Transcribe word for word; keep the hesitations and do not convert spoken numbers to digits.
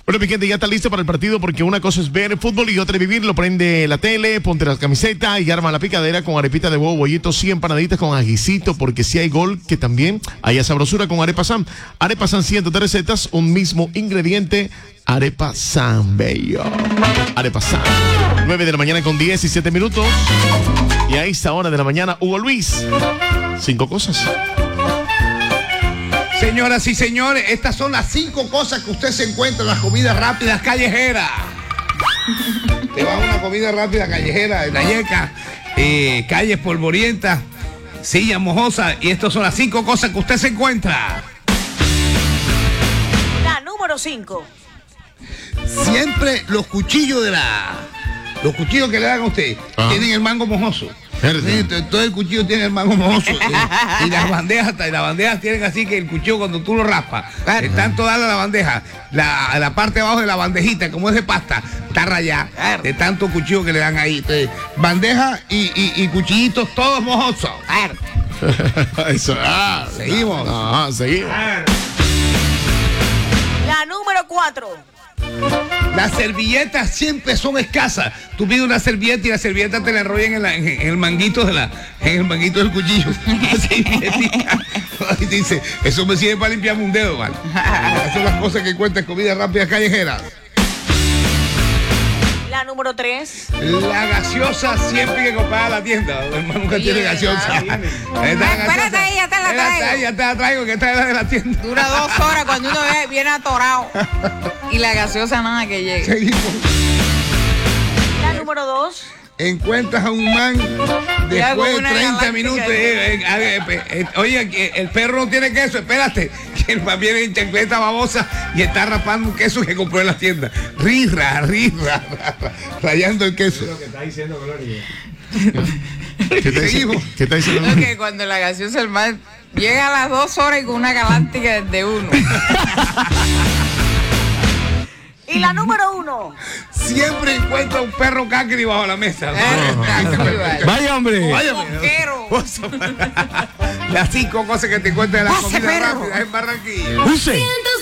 Bueno, mi gente, ya está listo para el partido porque una cosa es ver fútbol y otra es vivirlo. Prende la tele, ponte la camiseta y arma la picadera con arepita de huevo, bollito, cien panaditas con ajicito, porque si hay gol, que también haya sabrosura con Arepa San. Arepa San, ciento tres recetas, un mismo ingrediente. Arepa San Bello. Arepa San. nueve de la mañana con diecisiete minutos. Y a esta hora de la mañana, Hugo Luis. Cinco cosas. Señoras y señores, estas son las cinco cosas que usted se encuentra en las comidas rápidas callejeras. Te va a una comida rápida callejera en la yeca, eh, calles polvorientas, sillas mojosas, y estas son las cinco cosas que usted se encuentra. La número cinco. Siempre los cuchillos de la... Los cuchillos que le dan a usted, ajá, tienen el mango mojoso. Sí, todo el cuchillo tiene el mango mojoso. y, y las bandejas, y las bandejas tienen así que el cuchillo cuando tú lo raspas, de tanto darle a la bandeja, la, la parte de abajo de la bandejita, como es de pasta, está rayada, de tanto cuchillo que le dan ahí. Entonces, bandeja y, y, y cuchillitos todos mojosos. Eso, ah, seguimos. Ah, seguimos. La número cuatro. Las servilletas siempre son escasas. Tú pides una servilleta y la servilleta te la enrollan en, la, en, en el manguito de la, en el manguito del cuchillo. Y dice, eso me sirve para limpiarme un dedo, ¿vale? Esas son las cosas que encuentras en comida rápida callejera. La número tres. La gaseosa siempre hay que comprar a la tienda. El hermano nunca tiene gaseosa. Espérate ahí, ya te la traigo. Ya te la traigo, que trae la de la tienda. Dura dos horas cuando uno ve, viene atorado. Y la gaseosa nada que llegue. Seguimos. La número dos. Encuentras a un man después de treinta minutos. Eh, eh, eh, eh, oye, el perro no tiene queso, espérate. Que el man viene en chancleta babosa y está rapando un queso que compró en la tienda. Rirra, rirra, rayando el queso. Es lo que está diciendo Gloria. ¿Qué está diciendo? ¿Qué está diciendo? No, que cuando la gaseosa el man llega a las dos horas y con una galáctica de uno. Y la número uno. Siempre encuentra un perro cacri bajo la mesa. Uh-huh. Vaya, hombre. Vaya, las cinco cosas que te encuentras en la comida rápida en Barranquilla. Use.